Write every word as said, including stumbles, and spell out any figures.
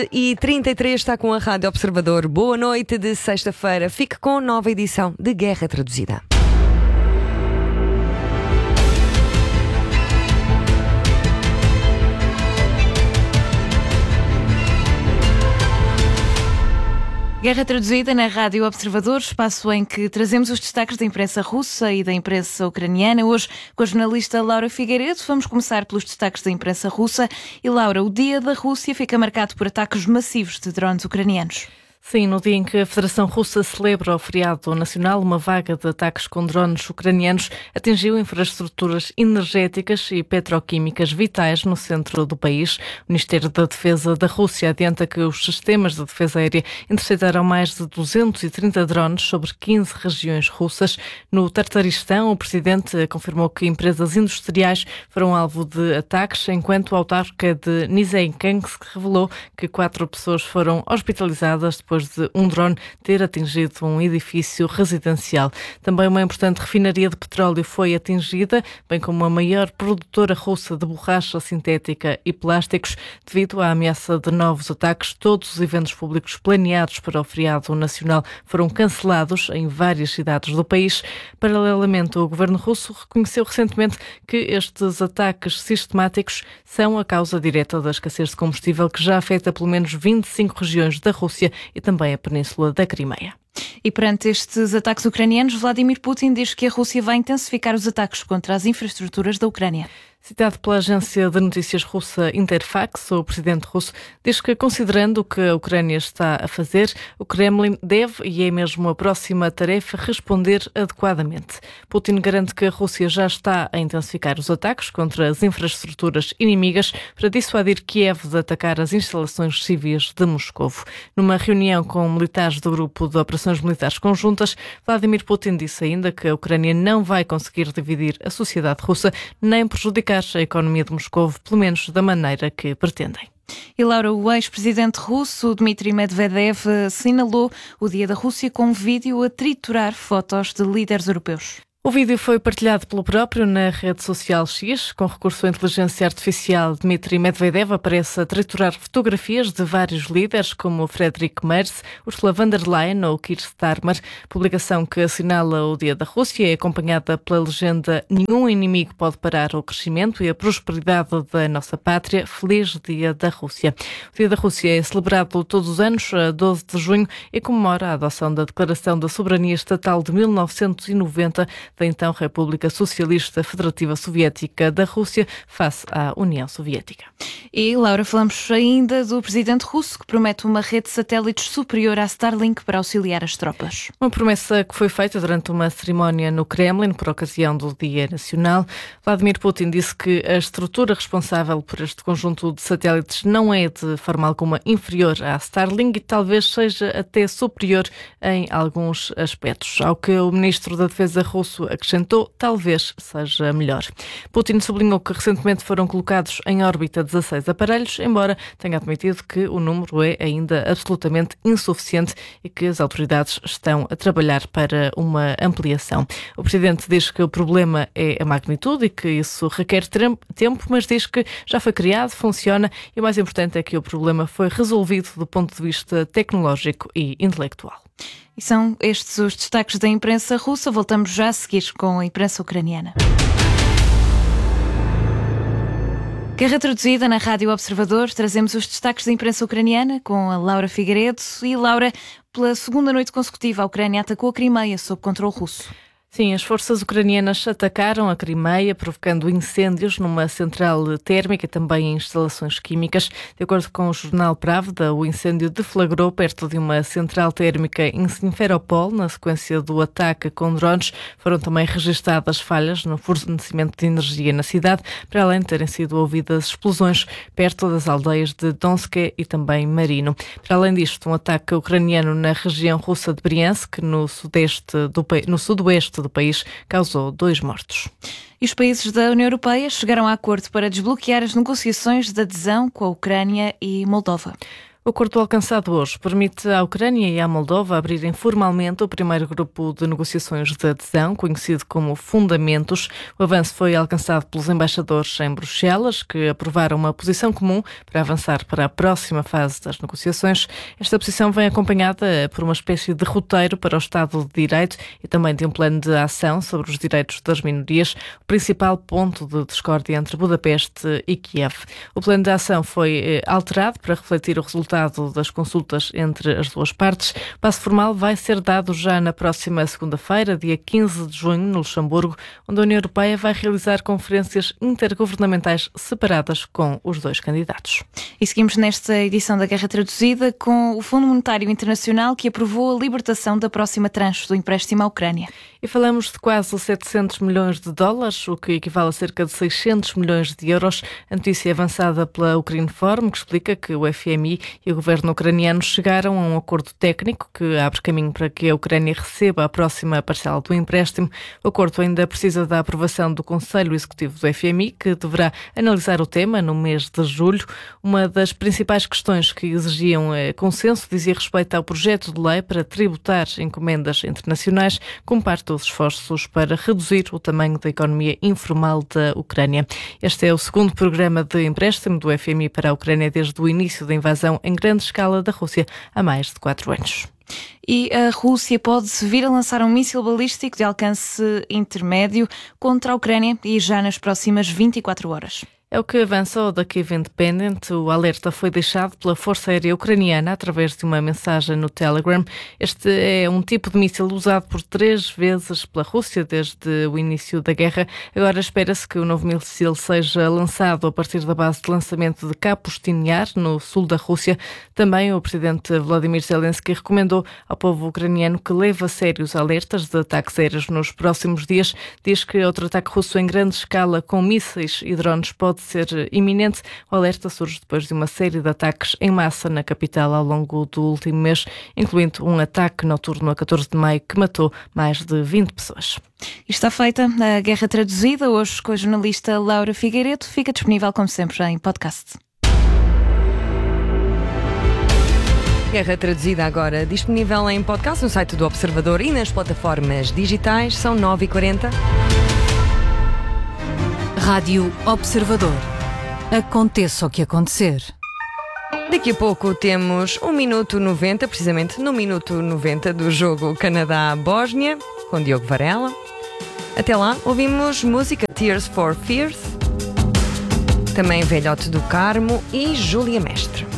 E trinta e três está com a Rádio Observador. Boa noite de sexta-feira. Fique com a nova edição de Guerra Traduzida. Guerra Traduzida na Rádio Observador, espaço em que trazemos os destaques da imprensa russa e da imprensa ucraniana. Hoje, com a jornalista Laura Figueiredo, vamos começar pelos destaques da imprensa russa. E Laura, o dia da Rússia fica marcado por ataques massivos de drones ucranianos. Sim, no dia em que a Federação Russa celebra o feriado nacional, uma vaga de ataques com drones ucranianos atingiu infraestruturas energéticas e petroquímicas vitais no centro do país. O Ministério da Defesa da Rússia adianta que os sistemas de defesa aérea interceptaram mais de duzentos e trinta drones sobre quinze regiões russas. No Tartaristão, o presidente confirmou que empresas industriais foram alvo de ataques, enquanto a autarca de Nizhnekansk revelou que quatro pessoas foram hospitalizadas depois de um drone ter atingido um edifício residencial. Também uma importante refinaria de petróleo foi atingida, bem como a maior produtora russa de borracha sintética e plásticos. Devido à ameaça de novos ataques, todos os eventos públicos planeados para o feriado nacional foram cancelados em várias cidades do país. Paralelamente, o governo russo reconheceu recentemente que estes ataques sistemáticos são a causa direta da escassez de combustível que já afeta pelo menos vinte e cinco regiões da Rússia e também a Península da Crimeia. E perante estes ataques ucranianos, Vladimir Putin diz que a Rússia vai intensificar os ataques contra as infraestruturas da Ucrânia. Citado pela agência de notícias russa Interfax, o presidente russo diz que, considerando o que a Ucrânia está a fazer, o Kremlin deve, e é mesmo a próxima tarefa, responder adequadamente. Putin garante que a Rússia já está a intensificar os ataques contra as infraestruturas inimigas para dissuadir Kiev de atacar as instalações civis de Moscovo. Numa reunião com militares do Grupo de Operações Militares Conjuntas, Vladimir Putin disse ainda que a Ucrânia não vai conseguir dividir a sociedade russa nem prejudicar a economia de Moscovo, pelo menos da maneira que pretendem. E Laura, o ex-presidente russo Dmitry Medvedev assinalou o Dia da Rússia com um vídeo a triturar fotos de líderes europeus. O vídeo foi partilhado pelo próprio na rede social X. Com recurso à inteligência artificial, Dmitry Medvedev aparece a triturar fotografias de vários líderes, como Friedrich Merz, Ursula von der Leyen ou Keir Starmer. Publicação que assinala o Dia da Rússia é acompanhada pela legenda "Nenhum inimigo pode parar o crescimento e a prosperidade da nossa pátria. Feliz Dia da Rússia". O Dia da Rússia é celebrado todos os anos, a doze de junho, e comemora a adoção da Declaração da Soberania Estatal de mil novecentos e noventa, da então República Socialista Federativa Soviética da Rússia, face à União Soviética. E, Laura, falamos ainda do presidente russo que promete uma rede de satélites superior à Starlink para auxiliar as tropas. Uma promessa que foi feita durante uma cerimónia no Kremlin por ocasião do Dia Nacional. Vladimir Putin disse que a estrutura responsável por este conjunto de satélites não é de forma alguma inferior à Starlink e talvez seja até superior em alguns aspectos. Ao que o ministro da Defesa russo acrescentou, talvez seja melhor. Putin sublinhou que recentemente foram colocados em órbita dezasseis aparelhos, embora tenha admitido que o número é ainda absolutamente insuficiente e que as autoridades estão a trabalhar para uma ampliação. O presidente diz que o problema é a magnitude e que isso requer tempo, mas diz que já foi criado, funciona e o mais importante é que o problema foi resolvido do ponto de vista tecnológico e intelectual. E são estes os destaques da imprensa russa. Voltamos já a seguir com a imprensa ucraniana. Guerra Traduzida na Rádio Observador. Trazemos os destaques da imprensa ucraniana com a Laura Figueiredo. E Laura, pela segunda noite consecutiva, a Ucrânia atacou a Crimeia sob controle russo. Sim, as forças ucranianas atacaram a Crimeia, provocando incêndios numa central térmica e também em instalações químicas. De acordo com o jornal Pravda, o incêndio deflagrou perto de uma central térmica em Simferopol. Na sequência do ataque com drones, foram também registadas falhas no fornecimento de energia na cidade, para além de terem sido ouvidas explosões perto das aldeias de Donetsk e também Marino. Para além disto, um ataque ucraniano na região russa de Briansk, no, sudeste do, no sudoeste do país, causou dois mortos. E os países da União Europeia chegaram a acordo para desbloquear as negociações de adesão com a Ucrânia e Moldova. O acordo alcançado hoje permite à Ucrânia e à Moldova abrirem formalmente o primeiro grupo de negociações de adesão, conhecido como Fundamentos. O avanço foi alcançado pelos embaixadores em Bruxelas, que aprovaram uma posição comum para avançar para a próxima fase das negociações. Esta posição vem acompanhada por uma espécie de roteiro para o Estado de Direito e também de um plano de ação sobre os direitos das minorias, o principal ponto de discórdia entre Budapeste e Kiev. O plano de ação foi alterado para refletir o resultado das consultas entre as duas partes. O passo formal vai ser dado já na próxima segunda-feira, dia quinze de junho, no Luxemburgo, onde a União Europeia vai realizar conferências intergovernamentais separadas com os dois candidatos. E seguimos nesta edição da Guerra Traduzida com o Fundo Monetário Internacional, que aprovou a libertação da próxima tranche do empréstimo à Ucrânia. E falamos de quase setecentos milhões de dólares, o que equivale a cerca de seiscentos milhões de euros. A notícia avançada pela Ukrinform, que explica que o F M I e o governo ucraniano chegaram a um acordo técnico que abre caminho para que a Ucrânia receba a próxima parcela do empréstimo. O acordo ainda precisa da aprovação do Conselho Executivo do F M I, que deverá analisar o tema no mês de julho. Uma das principais questões que exigiam consenso dizia respeito ao projeto de lei para tributar encomendas internacionais, como parte dos esforços para reduzir o tamanho da economia informal da Ucrânia. Este é o segundo programa de empréstimo do F M I para a Ucrânia desde o início da invasão em grande escala da Rússia há mais de quatro anos. E a Rússia pode vir a lançar um míssil balístico de alcance intermédio contra a Ucrânia e já nas próximas vinte e quatro horas. É o que avança o The Kyiv Independent. O alerta foi deixado pela Força Aérea Ucraniana através de uma mensagem no Telegram. Este é um tipo de míssil usado por três vezes pela Rússia desde o início da guerra. Agora espera-se que o novo míssil seja lançado a partir da base de lançamento de Kapustin Yar, no sul da Rússia. Também o presidente Volodymyr Zelensky recomendou ao povo ucraniano que leve a sério os alertas de ataques aéreos nos próximos dias. Diz que outro ataque russo em grande escala com mísseis e drones pode ser iminente. O alerta surge depois de uma série de ataques em massa na capital ao longo do último mês, incluindo um ataque noturno a catorze de maio que matou mais de vinte pessoas. E está feita a Guerra Traduzida, hoje com a jornalista Laura Figueiredo. Fica disponível, como sempre, em podcast. Guerra Traduzida agora disponível em podcast no site do Observador e nas plataformas digitais. São nove e quarenta. Rádio Observador. Aconteça o que acontecer. Daqui a pouco temos um minuto noventa, precisamente no minuto noventa do jogo Canadá-Bósnia, com Diogo Varela. Até lá, ouvimos música Tears for Fears, também Velhote do Carmo e Júlia Mestre.